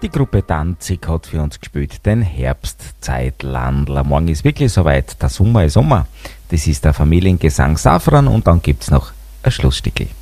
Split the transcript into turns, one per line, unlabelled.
Die Gruppe Danzig hat für uns gespielt den Herbstzeitlandler. Morgen ist wirklich soweit. Der Sommer ist Sommer. Das ist der Familiengesang Safran und dann gibt's noch ein Schlussstückchen.